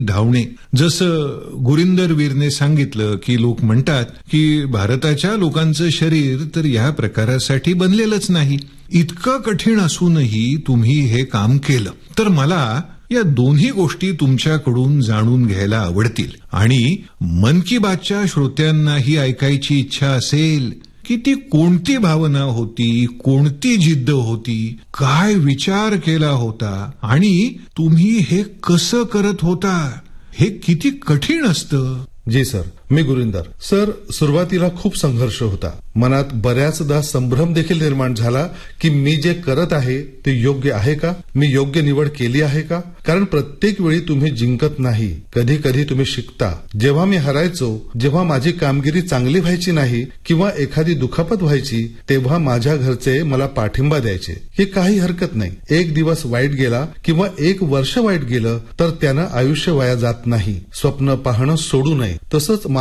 धावणे. जसं गुरिंदर वीरने सांगितलं की लोक म्हणतात की भारताच्या लोकांचं शरीर तर या प्रकारासाठी बनलेलंच नाही. इतकं कठीण असूनही तुम्ही हे काम केलं. तर मला या दोन्ही गोष्टी तुमच्याकडून जाणून घ्यायला आवडतील आणि मन की बातच्या श्रोत्यांनाही ऐकायची इच्छा असेल की ती कोणती भावना होती, कोणती जिद्द होती, काय विचार केला होता आणि तुम्ही हे कसं करत होता. हे किती कठीण असतं. जी सर, मी गुरिंदर. सर, सुरुवातीला खूप संघर्ष होता. मनात बऱ्याचदा संभ्रम देखील निर्माण झाला की मी जे करत आहे ते योग्य आहे का, मी योग्य निवड केली आहे का. कारण प्रत्येक वेळी तुम्ही जिंकत नाही, कधी कधी तुम्ही शिकता. जेव्हा मी हरायचो, जेव्हा माझी कामगिरी चांगली व्हायची नाही किंवा एखादी दुखापत व्हायची, तेव्हा माझ्या घरचे मला पाठिंबा द्यायचे की काही हरकत नाही, एक दिवस वाईट गेला किंवा एक वर्ष वाईट गेलं तर त्यानं आयुष्य वाया जात नाही, स्वप्न पाहणं सोडू नये. तसंच